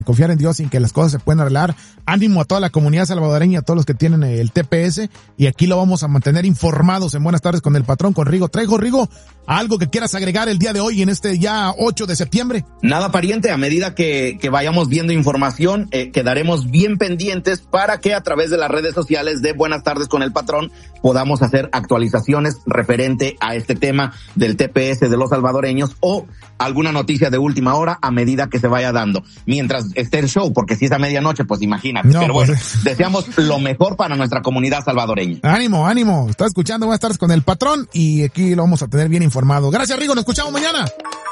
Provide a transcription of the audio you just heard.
confiar en Dios y en que las cosas se pueden arreglar. Ánimo a toda la comunidad salvadoreña, a todos los que tienen el TPS, y aquí lo vamos a mantener informados en Buenas Tardes con el Patrón, con Rigo Trejo. Rigo, ¿algo que quieras agregar el día de hoy en este ya 8 de septiembre? Nada, pariente, a medida que vayamos viendo información, quedaremos bien pendientes para que a través de las redes sociales de Buenas Tardes con el Patrón podamos hacer actualizaciones referente a este tema del TPS de los salvadoreños o alguna noticia de última hora a medida que se vaya dando. Mientras esté el show, porque si es a medianoche, pues imagínate. No, pero bueno, deseamos lo mejor para nuestra comunidad salvadoreña. Ánimo, ánimo. Está escuchando Buenas Tardes con el Patrón y aquí lo vamos a tener bien informado. Gracias, Rigo. Nos escuchamos mañana.